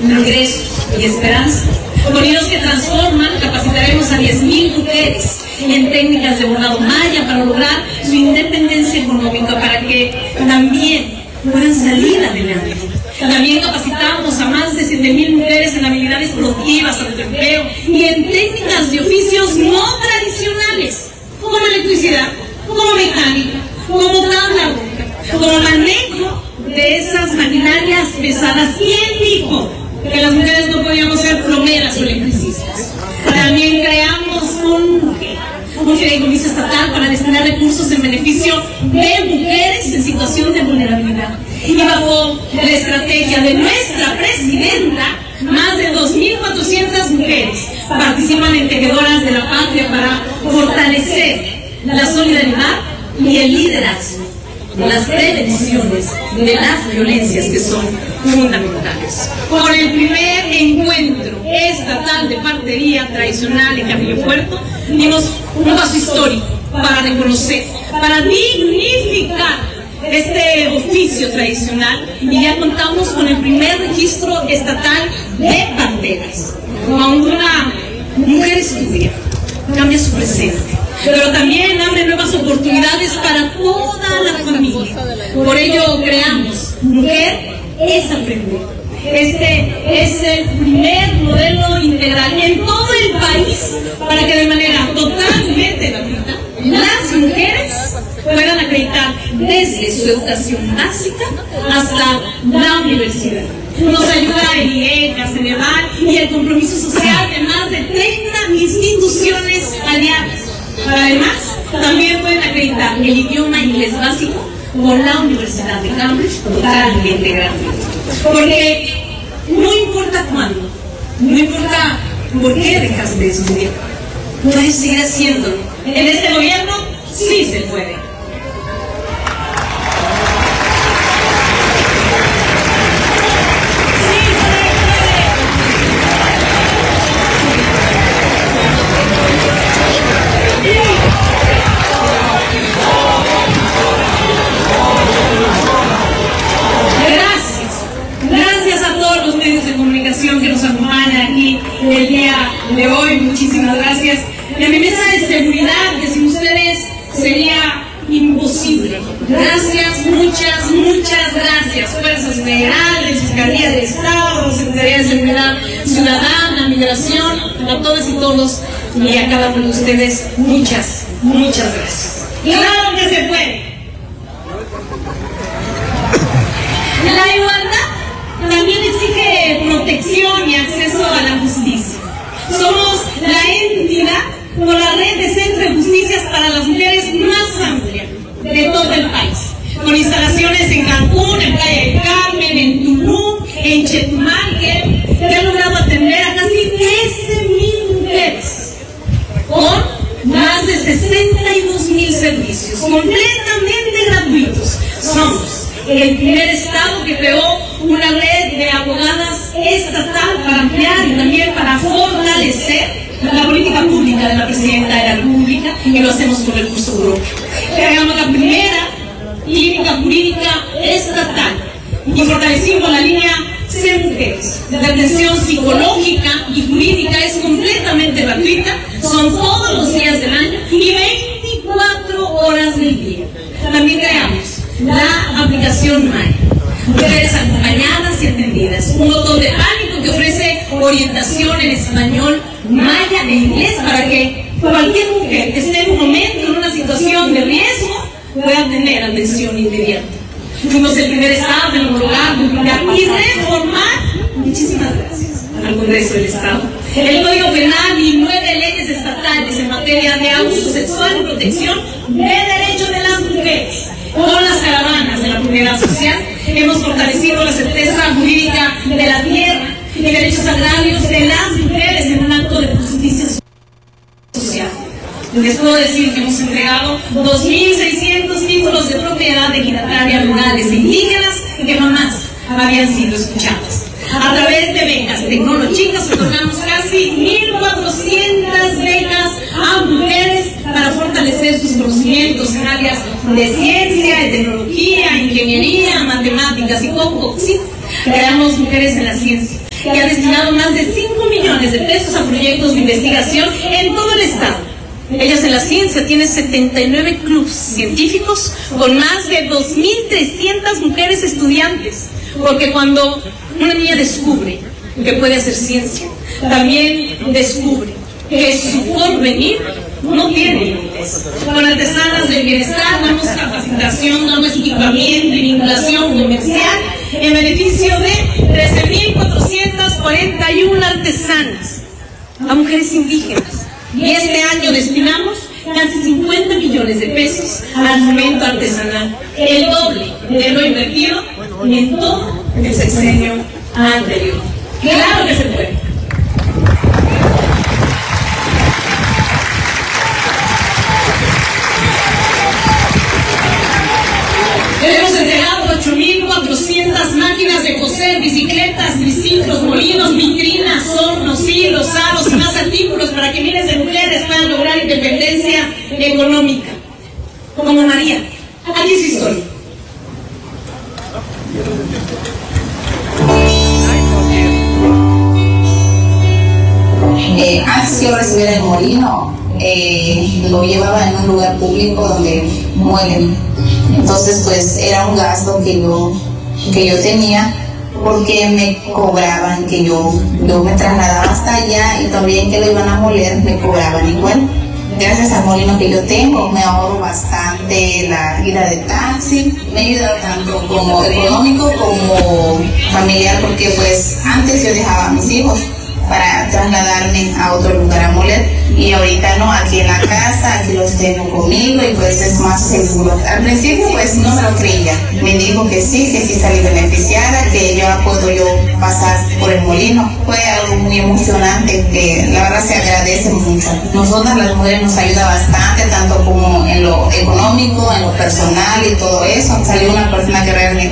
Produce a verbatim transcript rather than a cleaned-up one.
progreso y esperanza. Con hilos que transforman, capacitaremos a diez mil mujeres en técnicas de bordado maya para lograr su independencia económica, para que también puedan salir adelante. También capacitamos a más de siete mil mujeres en habilidades productivas, autoempleo y en técnicas de oficios no tradicionales, como electricidad, como mecánica, como tabla roca, como manejo de esas maquinarias pesadas. ¿Quién dijo que las mujeres no podíamos ser plomeras o electricistas? También creamos un, un fideicomiso estatal para destinar recursos en beneficio de mujeres en situación de vulnerabilidad. Y bajo la estrategia de nuestra presidenta, más de dos mil cuatrocientas mujeres participan en Tejedoras de la Patria para fortalecer la solidaridad y el liderazgo, las prevenciones de las violencias que son fundamentales. Con el primer encuentro estatal de partería tradicional en Carrillo Puerto, dimos un paso histórico para reconocer, para dignificar este oficio tradicional, y ya contamos con el primer registro estatal de parteras. Cuando una mujer estudia, cambia su presente, pero también abre nuevas oportunidades para toda la familia. Por ello creamos Mujer es Aprender. Este es el primer modelo integral en todo el país para que de manera totalmente gratuita las mujeres puedan acreditar desde su educación básica hasta la universidad. Nos ayuda el IECA, Ceneval y el compromiso social de más de treinta instituciones aliadas. Además, también pueden acreditar el idioma inglés básico con la Universidad de Cambridge, totalmente gratuito. Porque no importa cuándo, no importa por qué dejas de estudiar, puedes seguir haciéndolo. En este gobierno sí se puede. Que nos acompaña aquí el día de hoy, muchísimas gracias. Y a mi mesa de seguridad, que sin ustedes sería imposible. Gracias, muchas, muchas gracias. Fuerzas Federales, Fiscalía de Estado, Secretaría de Seguridad Ciudadana, Migración, a todas y todos, y a cada uno de ustedes, muchas, muchas gracias. ¡Claro que se puede! La igualdad también exige protección y acceso a la justicia. Somos la entidad con la red de centros de justicias para las mujeres más amplia de todo el país, con instalaciones en Cancún, en Playa del Carmen, en Tulum, en Chetumal, que, que han logrado atender a casi trece mil mujeres, con más de sesenta y dos mil servicios completamente gratuitos. Somos el primer estado que creó una red de abogadas estatal para ampliar y también para fortalecer la política pública de la Presidenta de la República, y lo hacemos con recurso propio. Creamos la primera clínica jurídica estatal y fortalecimos la línea C Mujeres. La atención psicológica y jurídica es completamente gratuita, son todos los días del año y veinticuatro horas del día. También creamos la aplicación Maya, Mujeres Acompañadas y Atendidas, un botón de pánico que ofrece orientación en español, maya e inglés para que cualquier mujer que esté en un momento, en una situación de riesgo, pueda tener atención inmediata. Fuimos el primer estado en homologar, duplicar y reformar, muchísimas gracias, al Congreso del Estado, el Código Penal y nueve leyes estatales en materia de abuso sexual y protección de derechos de las mujeres. Con las caravanas de la propiedad social hemos fortalecido la certeza jurídica de la tierra y derechos agrarios de las mujeres en un acto de justicia social. Les puedo decir que hemos entregado dos mil seiscientos títulos de propiedad ejidataria rurales e indígenas que jamás habían sido escuchadas. A través de becas tecnológicas otorgamos casi mil cuatrocientas becas a mujeres para fortalecer sus conocimientos en áreas de ciencia, de tecnología, ingeniería, matemáticas y poco. Sí, creamos Mujeres en la Ciencia, que ha destinado más de cinco millones de pesos a proyectos de investigación en todo el estado. Ellas en la ciencia tienen setenta y nueve clubes científicos con más de dos mil trescientas mujeres estudiantes, porque cuando una niña descubre que puede hacer ciencia, también descubre que su porvenir no tiene límites. Con Artesanas del Bienestar damos capacitación, damos equipamiento y vinculación comercial en beneficio de trece mil cuatrocientas cuarenta y una artesanas a mujeres indígenas. Y este año destinamos casi cincuenta millones de pesos al fomento artesanal, el doble de lo invertido en todo el sexenio anterior. Claro que se puede. Hemos entregado ocho mil cuatrocientas máquinas de coser, bicicletas, triciclos, molinos, vitrinas, hornos, hilos, aros y más artículos para que miles de mujeres puedan lograr independencia económica. Como María. Aquí es su historia. Eh, antes yo recibía el molino, eh, lo llevaba en un lugar público donde muelen. Entonces pues era un gasto que yo, que yo tenía porque me cobraban que yo, yo me trasladaba hasta allá y también que lo iban a moler me cobraban igual. Gracias al molino que yo tengo me ahorro bastante la ida de taxi, me ayuda tanto como económico como familiar porque pues antes yo dejaba a mis hijos para trasladarme a otro lugar a moler y ahorita no, aquí en la casa, aquí los tengo conmigo y pues es más seguro. Al principio pues no me lo creía, me dijo que sí, que sí salí beneficiada, que ya puedo yo pasar por el molino. Fue algo muy emocionante que la verdad se agradece mucho. Nosotras las mujeres nos ayuda bastante, tanto como en lo económico, en lo personal y todo eso. Salió una persona que realmente